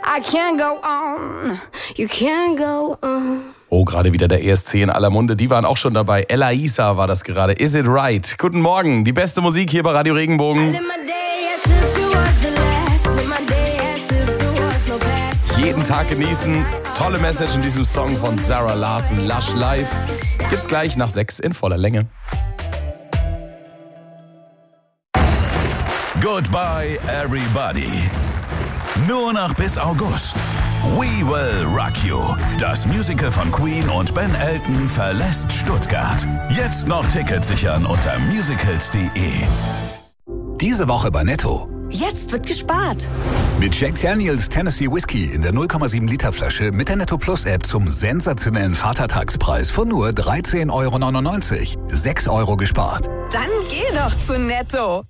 I can't go on, you can't go on. Oh, gerade wieder der ESC in aller Munde. Die waren auch schon dabei. Ella Isa war das gerade. Is it right? Guten Morgen. Die beste Musik hier bei Radio Regenbogen. Jeden Tag genießen. Tolle Message in diesem Song von Zara Larsson, Lush Live. Gibt's gleich nach 6 in voller Länge. Goodbye, everybody. Nur noch bis August. We Will Rock You. Das Musical von Queen und Ben Elton verlässt Stuttgart. Jetzt noch Tickets sichern unter musicals.de. Diese Woche bei Netto. Jetzt wird gespart. Mit Jack Daniels Tennessee Whiskey in der 0,7 Liter Flasche mit der Netto Plus App zum sensationellen Vatertagspreis von nur 13,99 €. 6 € gespart. Dann geh doch zu Netto.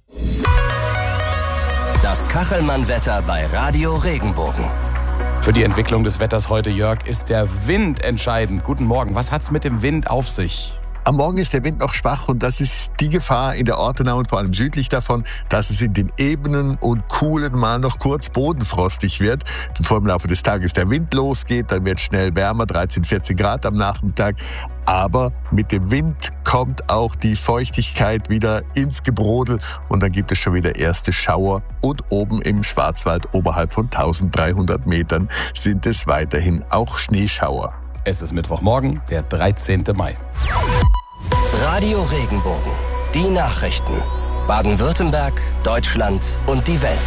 Das Kachelmann-Wetter bei Radio Regenbogen. Für die Entwicklung des Wetters heute, Jörg, ist der Wind entscheidend. Guten Morgen. Was hat's mit dem Wind auf sich? Am Morgen ist der Wind noch schwach und das ist die Gefahr in der Ortenau und vor allem südlich davon, dass es in den Ebenen und Kuhlen mal noch kurz bodenfrostig wird. Bevor im Laufe des Tages der Wind losgeht, dann wird es schnell wärmer, 13, 14 Grad am Nachmittag. Aber mit dem Wind kommt auch die Feuchtigkeit wieder ins Gebrodel und dann gibt es schon wieder erste Schauer. Und oben im Schwarzwald oberhalb von 1300 Metern sind es weiterhin auch Schneeschauer. Es ist Mittwochmorgen, der 13. Mai. Radio Regenbogen. Die Nachrichten. Baden-Württemberg, Deutschland und die Welt.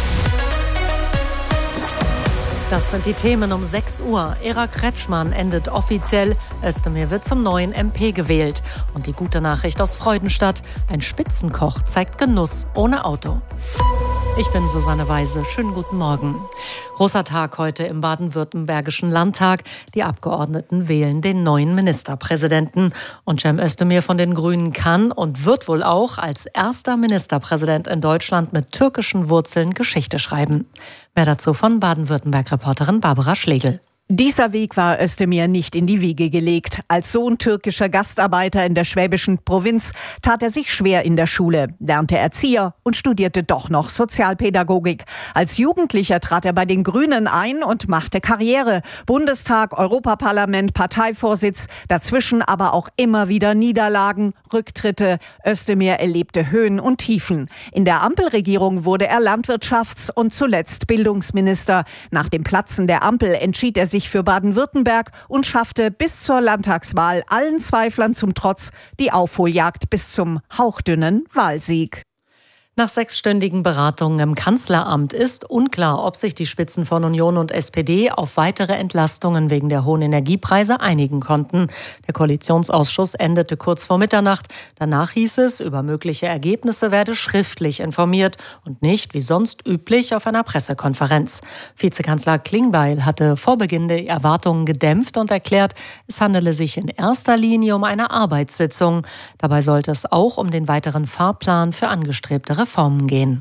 Das sind die Themen um 6 Uhr. Ira Kretschmann endet offiziell. Özdemir wird zum neuen MP gewählt. Und die gute Nachricht aus Freudenstadt. Ein Spitzenkoch zeigt Genuss ohne Auto. Ich bin Susanne Weise. Schönen guten Morgen. Großer Tag heute im baden-württembergischen Landtag. Die Abgeordneten wählen den neuen Ministerpräsidenten. Und Cem Özdemir von den Grünen kann und wird wohl auch als erster Ministerpräsident in Deutschland mit türkischen Wurzeln Geschichte schreiben. Mehr dazu von Baden-Württemberg-Reporterin Barbara Schlegel. Dieser Weg war Özdemir nicht in die Wiege gelegt. Als Sohn türkischer Gastarbeiter in der schwäbischen Provinz tat er sich schwer in der Schule, lernte Erzieher und studierte doch noch Sozialpädagogik. Als Jugendlicher trat er bei den Grünen ein und machte Karriere. Bundestag, Europaparlament, Parteivorsitz, dazwischen aber auch immer wieder Niederlagen, Rücktritte. Özdemir erlebte Höhen und Tiefen. In der Ampelregierung wurde er Landwirtschafts- und zuletzt Bildungsminister. Nach dem Platzen der Ampel entschied er sich für Baden-Württemberg und schaffte bis zur Landtagswahl allen Zweiflern zum Trotz die Aufholjagd bis zum hauchdünnen Wahlsieg. Nach 6-stündigen Beratungen im Kanzleramt ist unklar, ob sich die Spitzen von Union und SPD auf weitere Entlastungen wegen der hohen Energiepreise einigen konnten. Der Koalitionsausschuss endete kurz vor Mitternacht. Danach hieß es, über mögliche Ergebnisse werde schriftlich informiert und nicht, wie sonst üblich, auf einer Pressekonferenz. Vizekanzler Klingbeil hatte vor Beginn die Erwartungen gedämpft und erklärt, es handele sich in erster Linie um eine Arbeitssitzung. Dabei sollte es auch um den weiteren Fahrplan für angestrebte Reformen gehen.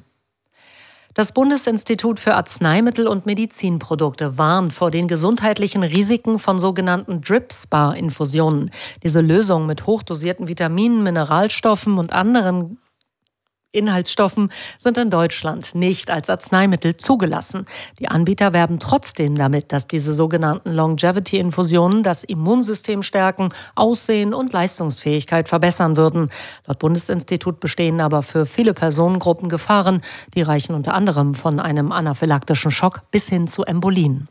Das Bundesinstitut für Arzneimittel und Medizinprodukte warnt vor den gesundheitlichen Risiken von sogenannten Drip-Spar-Infusionen. Diese Lösungen mit hochdosierten Vitaminen, Mineralstoffen und anderen Inhaltsstoffen sind in Deutschland nicht als Arzneimittel zugelassen. Die Anbieter werben trotzdem damit, dass diese sogenannten Longevity-Infusionen das Immunsystem stärken, Aussehen und Leistungsfähigkeit verbessern würden. Laut Bundesinstitut bestehen aber für viele Personengruppen Gefahren. Die reichen unter anderem von einem anaphylaktischen Schock bis hin zu Embolien.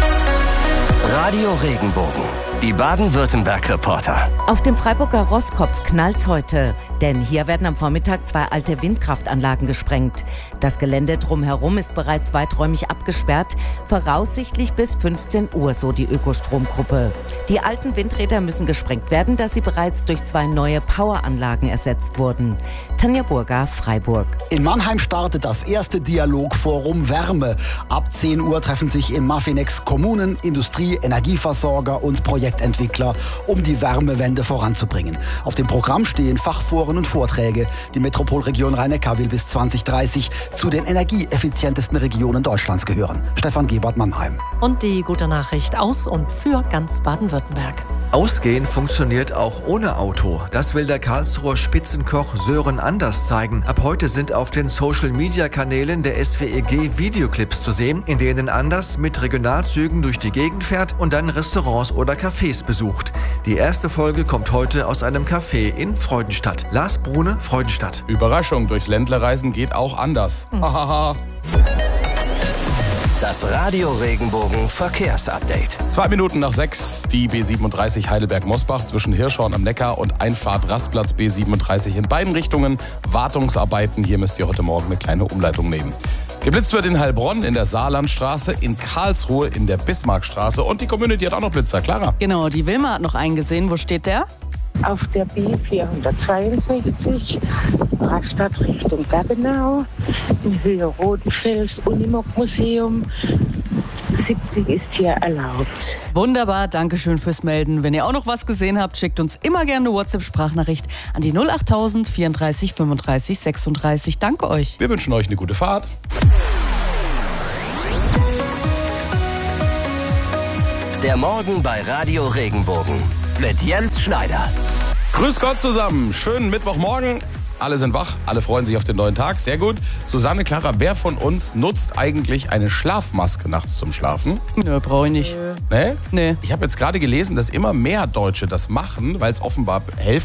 Radio Regenbogen. Die Baden-Württemberg-Reporter. Auf dem Freiburger Roßkopf knallt's heute, denn hier werden am Vormittag 2 alte Windkraftanlagen gesprengt. Das Gelände drumherum ist bereits weiträumig abgesperrt, voraussichtlich bis 15 Uhr, so die Ökostromgruppe. Die alten Windräder müssen gesprengt werden, da sie bereits durch 2 neue Poweranlagen ersetzt wurden. Tanja Burger, Freiburg. In Mannheim startet das erste Dialogforum Wärme. Ab 10 Uhr treffen sich in Maffinex Kommunen, Industrie, Energieversorger und Projektentwickler, um die Wärmewende voranzubringen. Auf dem Programm stehen Fachforen und Vorträge. Die Metropolregion Rhein-Neckar will bis 2030 zu den energieeffizientesten Regionen Deutschlands gehören. Stefan Gebert, Mannheim. Und die gute Nachricht aus und für ganz Baden-Württemberg. Ausgehen funktioniert auch ohne Auto. Das will der Karlsruher Spitzenkoch Sören Anders zeigen. Ab heute sind auf den Social-Media-Kanälen der SWEG Videoclips zu sehen, in denen Anders mit Regionalzügen durch die Gegend fährt und dann Restaurants oder Cafés besucht. Die erste Folge kommt heute aus einem Café in Freudenstadt. Lars Brune, Freudenstadt. Überraschung, durchs Ländlerreisen geht auch anders. Hahaha. Das Radio Regenbogen Verkehrsupdate. 2 Minuten nach 6, die B37 Heidelberg-Mosbach zwischen Hirschhorn am Neckar und Einfahrt Rastplatz B37 in beiden Richtungen. Wartungsarbeiten, hier müsst ihr heute Morgen eine kleine Umleitung nehmen. Geblitzt wird in Heilbronn in der Saarlandstraße, in Karlsruhe in der Bismarckstraße und die Community hat auch noch Blitzer. Clara? Genau, die Wilma hat noch einen gesehen. Wo steht der? Auf der B462, Rastatt Richtung Gaggenau, in Höhe Rodenfels, Unimog-Museum. 70 ist hier erlaubt. Wunderbar, danke schön fürs Melden. Wenn ihr auch noch was gesehen habt, schickt uns immer gerne eine WhatsApp-Sprachnachricht an die 08000 34 35 36. Danke euch. Wir wünschen euch eine gute Fahrt. Der Morgen bei Radio Regenbogen mit Jens Schneider. Grüß Gott zusammen, schönen Mittwochmorgen. Alle sind wach, alle freuen sich auf den neuen Tag, sehr gut. Susanne, Clara, wer von uns nutzt eigentlich eine Schlafmaske nachts zum Schlafen? Nö, brauche ich nicht. Nee? Nee. Ich habe jetzt gerade gelesen, dass immer mehr Deutsche das machen, weil es offenbar helfen